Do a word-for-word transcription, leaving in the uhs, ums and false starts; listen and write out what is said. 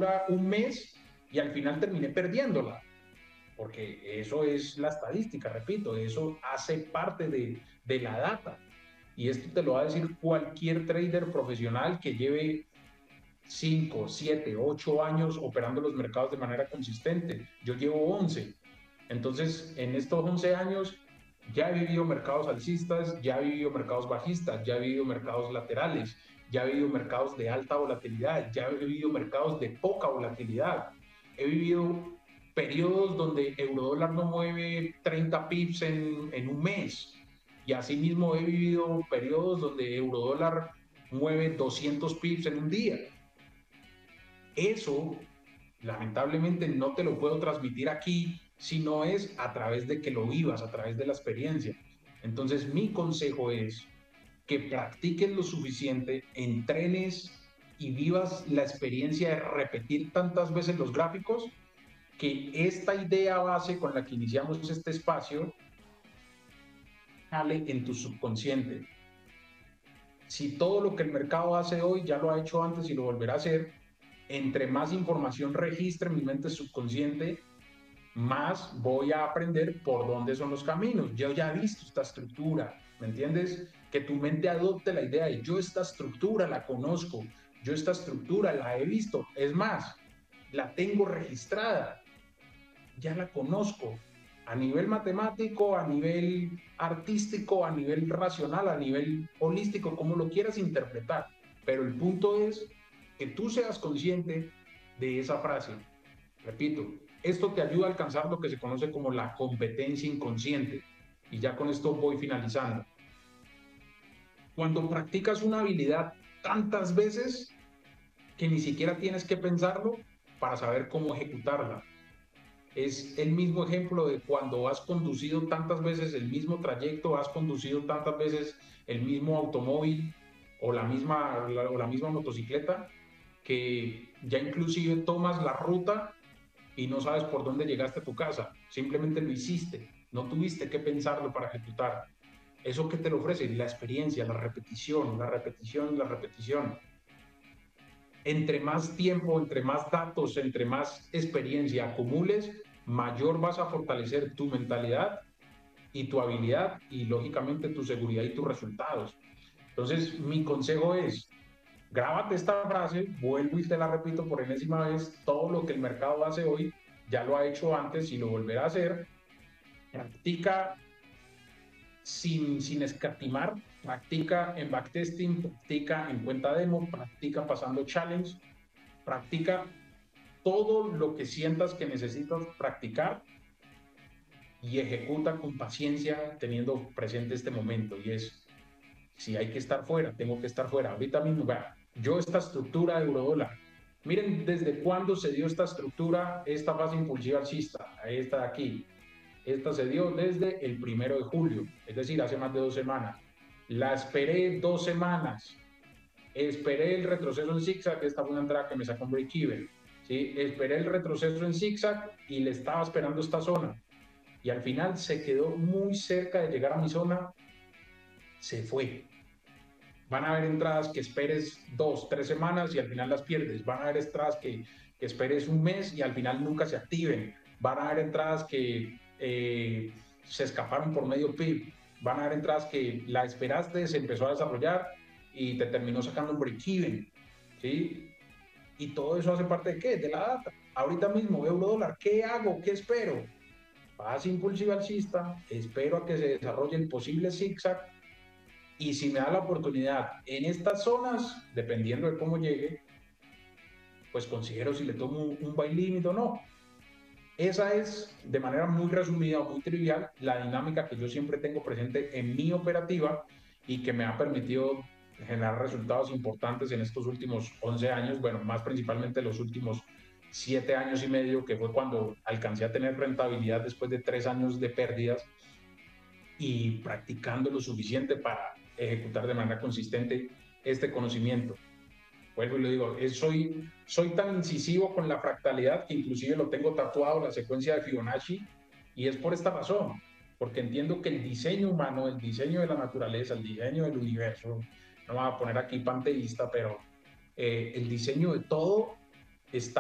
estructura un mes y al final terminé perdiéndola, porque eso es la estadística, repito, eso hace parte de, de la data. Y esto te lo va a decir cualquier trader profesional que lleve cinco, siete, ocho años operando los mercados de manera consistente. Yo llevo once. Entonces, en estos once años ya he vivido mercados alcistas, ya he vivido mercados bajistas, ya he vivido mercados laterales, ya he vivido mercados de alta volatilidad, ya he vivido mercados de poca volatilidad. He vivido periodos donde eurodólar no mueve treinta pips en, en un mes. Y asimismo he vivido periodos donde eurodólar mueve doscientos pips en un día. Eso, lamentablemente, no te lo puedo transmitir aquí si no es a través de que lo vivas, a través de la experiencia. Entonces, mi consejo es que practiques lo suficiente, entrenes y vivas la experiencia de repetir tantas veces los gráficos que esta idea base con la que iniciamos este espacio sale en tu subconsciente. Si todo lo que el mercado hace hoy ya lo ha hecho antes y lo volverá a hacer, entre más información registre en mi mente subconsciente, más voy a aprender por dónde son los caminos. Yo ya he visto esta estructura, ¿me entiendes? Que tu mente adopte la idea de yo esta estructura la conozco, yo esta estructura la he visto, es más, la tengo registrada, ya la conozco a nivel matemático, a nivel artístico, a nivel racional, a nivel holístico, como lo quieras interpretar. Pero el punto es que tú seas consciente de esa frase. Repito, esto te ayuda a alcanzar lo que se conoce como la competencia inconsciente. Y ya con esto voy finalizando. Cuando practicas una habilidad tantas veces que ni siquiera tienes que pensarlo para saber cómo ejecutarla. Es el mismo ejemplo de cuando has conducido tantas veces el mismo trayecto, has conducido tantas veces el mismo automóvil o la misma, la, o la misma motocicleta, que ya inclusive tomas la ruta y no sabes por dónde llegaste a tu casa, simplemente lo hiciste, no tuviste que pensarlo para ejecutar. ¿Eso que te lo ofrece? La experiencia, la repetición, la repetición, la repetición. Entre más tiempo, entre más datos, entre más experiencia acumules, mayor vas a fortalecer tu mentalidad y tu habilidad y lógicamente tu seguridad y tus resultados. Entonces, mi consejo es, grábate esta frase, vuelvo y te la repito por enésima vez, todo lo que el mercado hace hoy ya lo ha hecho antes y lo volverá a hacer. Practica sin, sin escatimar, practica en backtesting, practica en cuenta demo, practica pasando challenge, practica todo lo que sientas que necesitas practicar y ejecuta con paciencia teniendo presente este momento. Y es, si hay que estar fuera, tengo que estar fuera. Ahorita mismo, vea, yo esta estructura de eurodólar, miren desde cuándo se dio esta estructura, esta fase impulsiva alcista, esta de aquí. Esta se dio desde el primero de julio, es decir, hace más de dos semanas. La esperé dos semanas. Esperé el retroceso en zigzag, esta fue una entrada que me sacó un break-even. ¿Sí? Esperé el retroceso en zigzag y le estaba esperando esta zona. Y al final se quedó muy cerca de llegar a mi zona, se fue. Van a haber entradas que esperes dos, tres semanas y al final las pierdes. Van a haber entradas que, que esperes un mes y al final nunca se activen. Van a haber entradas que eh, se escaparon por medio pip. Van a haber entradas que la esperaste, se empezó a desarrollar y te terminó sacando un break-even. ¿Sí? Y todo eso hace parte de qué? De la data. Ahorita mismo, euro dólar, ¿qué hago? ¿Qué espero? Fase impulsiva alcista, espero a que se desarrolle el posible zigzag y si me da la oportunidad en estas zonas, dependiendo de cómo llegue, pues considero si le tomo un, un buy limit o no. Esa es, de manera muy resumida o muy trivial, la dinámica que yo siempre tengo presente en mi operativa y que me ha permitido generar resultados importantes en estos últimos once años, bueno, más principalmente los últimos siete años y medio, que fue cuando alcancé a tener rentabilidad después de tres años de pérdidas y practicando lo suficiente para ejecutar de manera consistente este conocimiento. Vuelvo y lo digo, es, soy, soy tan incisivo con la fractalidad que inclusive lo tengo tatuado la secuencia de Fibonacci y es por esta razón, porque entiendo que el diseño humano, el diseño de la naturaleza, el diseño del universo, no me voy a poner aquí panteísta, pero eh, el diseño de todo está